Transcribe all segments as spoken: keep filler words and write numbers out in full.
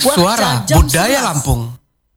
Suara Budaya Lampung.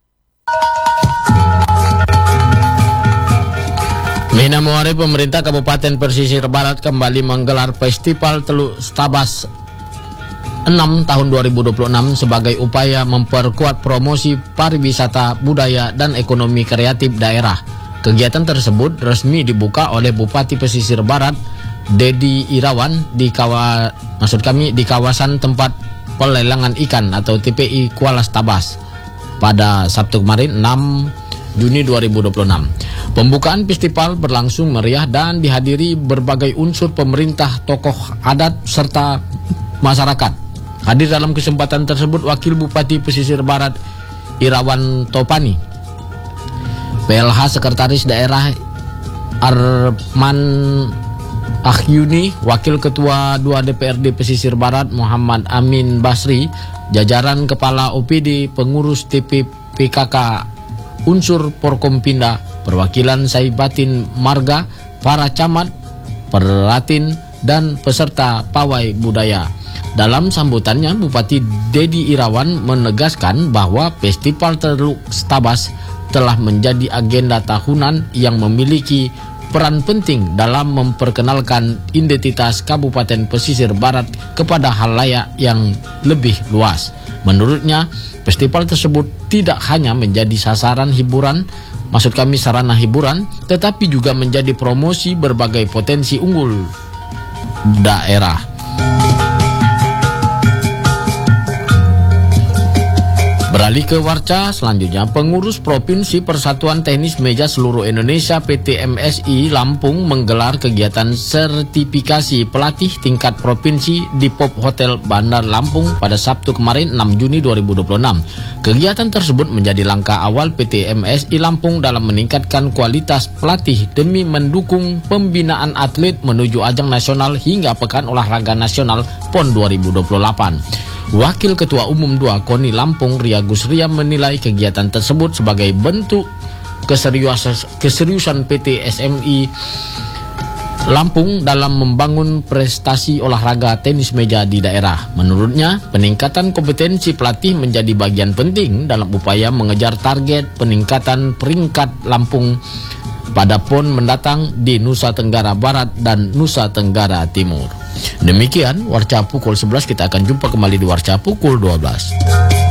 Minamore, pemerintah Kabupaten Pesisir Barat kembali menggelar Festival Teluk Stabas enam tahun dua ribu dua puluh enam sebagai upaya memperkuat promosi pariwisata, budaya, dan ekonomi kreatif daerah. Kegiatan tersebut resmi dibuka oleh Bupati Pesisir Barat, Dedi Irawan, di kawa, maksud kami di kawasan tempat pelelangan ikan atau T P I Kuala Stabas pada Sabtu kemarin enam Juni dua ribu dua puluh enam. Pembukaan festival berlangsung meriah dan dihadiri berbagai unsur pemerintah, tokoh adat, serta masyarakat. Hadir dalam kesempatan tersebut Wakil Bupati Pesisir Barat Irawan Topani, P L H Sekretaris Daerah Arman Ahyuni, Wakil Ketua dua D P R D Pesisir Barat Muhammad Amin Basri, jajaran Kepala O P D, pengurus T P P K K, unsur Porkompinda, perwakilan Saibatin Marga, para camat, perratin, dan peserta pawai budaya. Dalam sambutannya, Bupati Dedi Irawan menegaskan bahwa Festival Teluk Stabas telah menjadi agenda tahunan yang memiliki peran penting dalam memperkenalkan identitas Kabupaten Pesisir Barat kepada halayak yang lebih luas. Menurutnya, festival tersebut tidak hanya menjadi sasaran hiburan, maksud kami sarana hiburan, tetapi juga menjadi promosi berbagai potensi unggul daerah. Beralih ke Warca selanjutnya, pengurus Provinsi Persatuan Tenis Meja Seluruh Indonesia P T M S I Lampung menggelar kegiatan sertifikasi pelatih tingkat provinsi di Pop Hotel Bandar Lampung pada Sabtu kemarin enam Juni dua ribu dua puluh enam. Kegiatan tersebut menjadi langkah awal P T M S I Lampung dalam meningkatkan kualitas pelatih demi mendukung pembinaan atlet menuju ajang nasional hingga Pekan Olahraga Nasional P O N dua ribu dua puluh delapan. Wakil Ketua Umum dua KONI Lampung Ria Gusria menilai kegiatan tersebut sebagai bentuk keseriusan, keseriusan P T S M I Lampung dalam membangun prestasi olahraga tenis meja di daerah. Menurutnya, peningkatan kompetensi pelatih menjadi bagian penting dalam upaya mengejar target peningkatan peringkat Lampung pada P O N mendatang di Nusa Tenggara Barat dan Nusa Tenggara Timur. Demikian Warca pukul sebelas, kita akan jumpa kembali di Warca pukul dua belas.